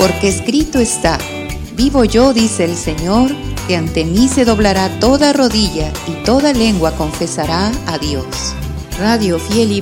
Porque escrito está: vivo yo, dice el Señor, que ante mí se doblará toda rodilla y toda lengua confesará a Dios. Radio Fiel y